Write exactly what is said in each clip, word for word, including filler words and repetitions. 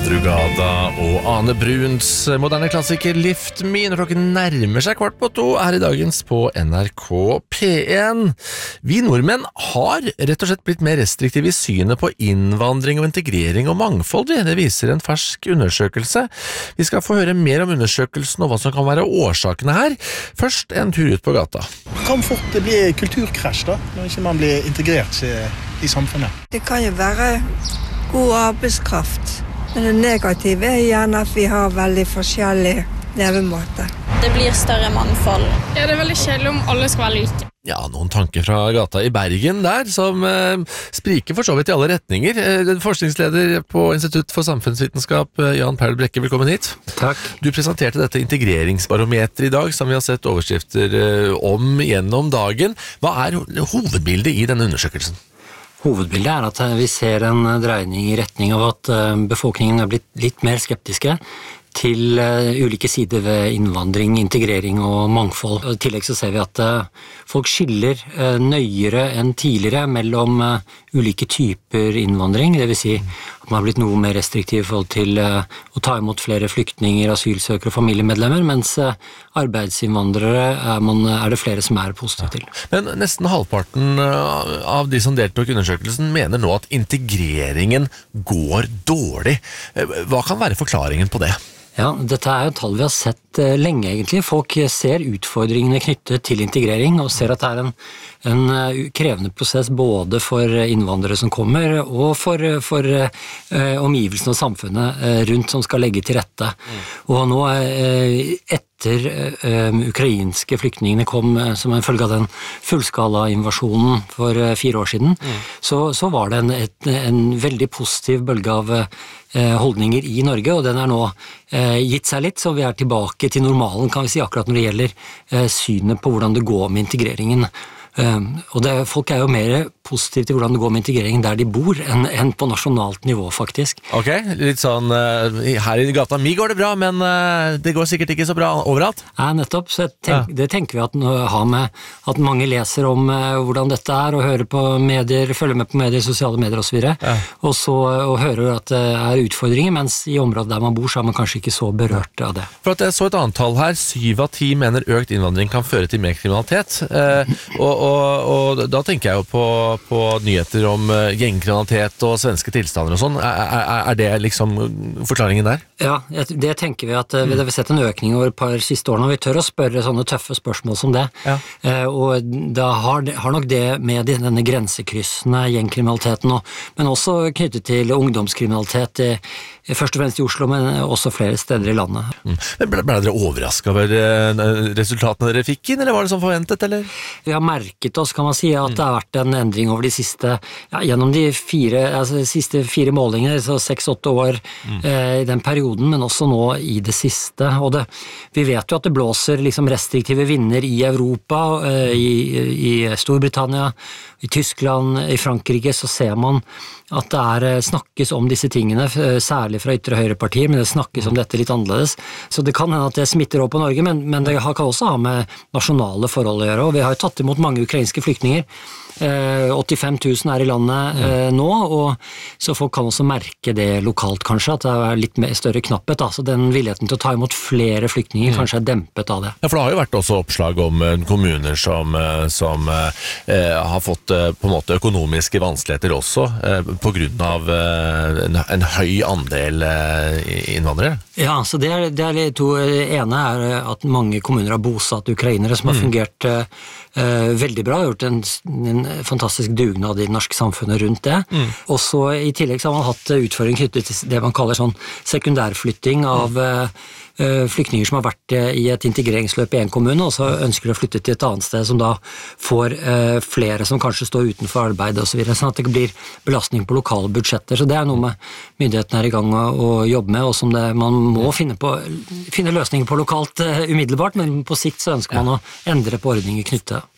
Madrugada og Ane Bruns moderne klassiker Lift Me når klokken nærmer seg kvart på to her i dagens på N R K P en. Vi nordmenn har rett og slett blitt mer restriktive i synet på innvandring og integrering og mangfold. Det viser en fersk undersøkelse. Vi skal få høre mer om undersøkelsen og hva som kan være årsakene her. Først en tur ut på gata. Kan fort det bli kulturkrasj da, når ikke man blir integrert i, i samfunnet? Det kan jo være god arbeidskraft. Men det negative er gjerne at vi har veldig forskjellige levemåter. Det blir større mangfold. Ja, det er veldig kjedelig om alle skal være like. Ja, noen tanker fra gata i Bergen der, som eh, spriker for så vidt i alle retninger. Eh, forskningsleder på Institutt for samfunnsvitenskap, eh, Jan Perl Brekke, velkommen hit. Takk. Du presenterte dette integreringsbarometer i dag, som vi har sett overskrifter eh, om gjennom dagen. Hva er hovedbildet i denne undersøkelsen? Hovedbildet er at vi ser en dreining i retning av at befolkningen er blitt litt mer skeptiske til ulike sider ved innvandring, integrering og mangfold. I tillegg så ser vi at folk skiller nøyere enn tidligere mellom ulike typer innvandring, det vil si at man har blitt noe mer restriktiv i forhold til å ta imot flere flyktninger, asylsøkere og familiemedlemmer, mens arbeidsinnvandrere er, man, er det flere som er positive til. Men nesten halvparten av de som deltok i undersøkelsen mener nå at integreringen går dårlig. Hva kan være forklaringen på det? Ja, dette er jo tall vi har sett uh, lenge egentlig. Folk ser utfordringene knyttet til integrering og ser at det er en, en uh, krevende prosess både for innvandrere som kommer og for, for uh, omgivelsene og samfunnet uh, rundt som skal legge til rette. Mm. Og nå uh, etter uh, ukrainske flyktningene kom uh, som en følge av den fullskala-invasjonen for uh, fire år siden, mm. så, så var det en, et, en veldig positiv bølge av uh, holdninger i Norge, og den er nå eh, gitt seg litt, så vi er tilbake til normalen, kan vi si, akkurat når det gjelder eh, synet på hvordan det går med integreringen. Um, og det, folk er jo mer positive til hvordan det går med integreringen der de bor, enn, enn på nasjonalt nivå, faktisk. Ok, litt sånn, uh, her i gata mi går det bra, men uh, det går sikkert ikke så bra overalt? Ja, nettopp, så tenk, ja. Det tenker vi at har med at mange leser om uh, hvordan dette er, og hører på medier, følger med på medier, sosiale medier og så videre, ja. og så uh, og hører at det er utfordringer, mens i området der man bor, så er man kanskje ikke så berørt av det. For at jeg så et annet tall her, syv av ti mener økt innvandring kan føre til mer kriminalitet, uh, og Og, og da tenker jeg jo på, på nyheter om gjengkriminalitet og svenske tilstander og sånn. Er, er det liksom forklaringen der? Ja, det tenker vi at vi har sett en økning over et par siste årene, og vi tør å spørre sånne tøffe spørsmål som det. Ja. Og da har, har nok det med denne grensekryssende gjengkriminaliteten, og, men også knyttet til ungdomskriminalitet, først og fremst i Oslo, men også flere steder i landet. Mm. Ble, ble dere overrasket over resultatene dere fikk inn, eller var det som forventet, eller? Vi har merket oss, kan man si, at det har vært en endring over de siste, ja, gjennom de fire, altså de siste fire målinger, så seks-åtte år mm. eh, i den perioden, men også nå i det siste. Og det, vi vet jo at det blåser liksom restriktive vinder i Europa, eh, i, i Storbritannia, i Tyskland, i Frankrike, så ser man at det er, snakkes om disse tingene, særlig fra ytre høyrepartier, men det snakkes om dette litt annerledes. Så det kan hende at det smitter over på Norge, men, men det kan også ha med nasjonale forhold å gjøre, og vi har jo tatt imot mange ukrainske flyktninger. Eh, åttifem tusen er i landet eh, nå, og så folk kan også merke det lokalt kanskje, at det er litt mer større knapphet, da, så den villigheten til å ta imot flere flyktninger kanskje er dempet av det. Ja, for det har jo vært også oppslag om kommuner som, som eh, har fått eh, på en måte økonomiske vanskeligheter også, eh, på grunn av eh, en, en høy andel eh, innvandrere. Ja, så det er, det er to. Det ene er at mange kommuner har bosatt ukrainere som har fungert eh, veldig bra, har gjort en, en fantastisk dugnad i det norske samfunnet rundt det. Mm. Og så i tillegg så har man hatt utfordring knyttet til det man kaller sånn sekundærflytting av mm. uh, flyktninger som har vært uh, i et integreringsløp i en kommune, og så ønsker de å flytte til et annet sted som da får uh, flere som kanskje står utenfor arbeid og så videre, sånn at det blir belastning på lokale budsjetter. Så det er noe med myndighetene er i gang å, å jobbe med, og som det, man må finne, på, finne løsninger på lokalt uh, umiddelbart, men på sikt så ønsker man ja. å endre på ordninger knyttet.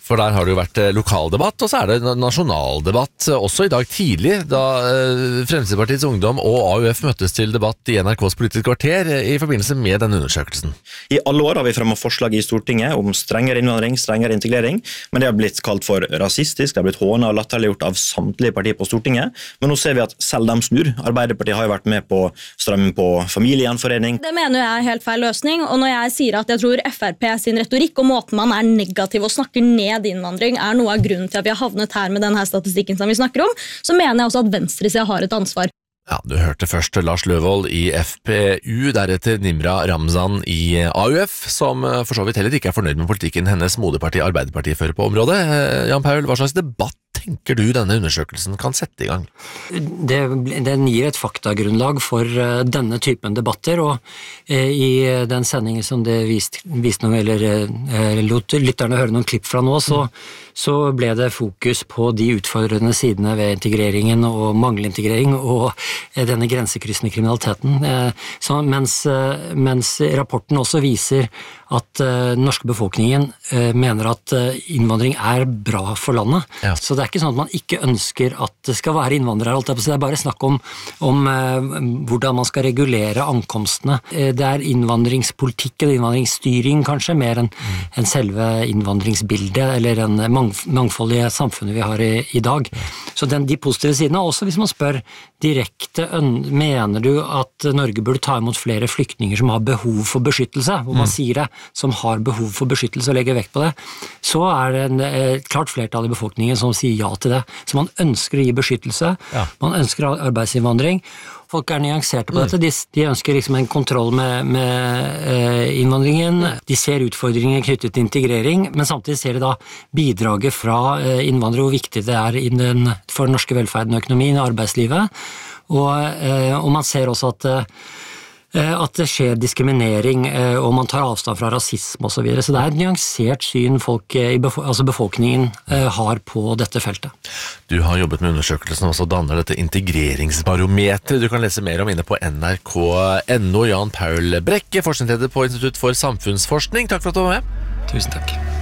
For der har det jo vært lokaldebatt, og så er det nasjonaldebatt også i dag tidlig, da Fremskrittspartiets Ungdom og A U F møttes til debatt i N R K's Politisk kvarter i forbindelse med denne undersøkelsen. I alle år har vi fremmet forslag i Stortinget om strengere innvandring, strengere integrering, men det har blitt kalt for rasistisk, det har blitt hånet og latterliggjort av samtlige partier på Stortinget, men nå ser vi at selv de snur. Arbeiderpartiet har jo vært med på strammen på familiegjenforening. Det mener jeg er helt feil løsning, og når jeg sier at jeg tror F R P sin retorikk og måten man er negativ og snakker ned innvandring er noe av grunnen til at vi har havnet her med denne statistikken som vi snakker om, så mener jeg også at venstresiden har et ansvar. Ja, du hørte først Lars Løvold i F P U, deretter Nimra Ramzan i A U F, som for så vidt heller ikke er fornøyd med politikken hennes moderparti Arbeiderpartiet fører på området. Jan Paul, hva slags debatt tenker du denne undersøkelsen kan sette i gang? Det, den gir et faktagrunnlag for denne typen debatter, og i den sendingen som det viste, viste noe, eller lot lytterne høre noen klipp fra nå, så, så ble det fokus på de utfordrende sidene ved integreringen og mangelintegrering og denne grensekryssende kriminaliteten, så mens, mens rapporten også viser at den norske befolkningen mener at innvandring er bra for landet. Ja. Så det er ikke sånn at man ikke ønsker at det skal være innvandrere. Det er bare snakk om, om hvordan man skal regulere ankomstene. Det er innvandringspolitikk eller innvandringsstyring kanskje, mer enn mm. en selve innvandringsbildet eller en mangfoldige samfunnet vi har i, i dag. Ja. Så den, de positive sidene, også hvis man spør direkte, mener du at Norge burde ta imot flere flyktninger som har behov for beskyttelse, hvor man mm. sier det, som har behov for beskyttelse og legger vekt på det, så er det en, et klart flertall i befolkningen som sier ja til det. Så man ønsker å gi beskyttelse, ja. Man ønsker arbeidsinnvandring. Folk er nyanserte på dette, de, de ønsker liksom en kontroll med, med eh, innvandringen, de ser utfordringer knyttet til integrering, men samtidig ser de da bidraget fra eh, innvandrere, hvor viktig det er den, for den norske velferden og økonomien og arbeidslivet, og, eh, og man ser også at eh, at det skjer diskriminering, og man tar avstand fra rasisme og så videre. Så det er et nyansert syn folk, altså befolkningen har på dette feltet. Du har jobbet med undersøkelsen og så danner dette integreringsbarometer. Du kan lese mer om inne på N R K punktum N O. Jan Paul Brekke, forskningsleder på Institutt for samfunnsforskning. Takk for at du var med. Tusen takk.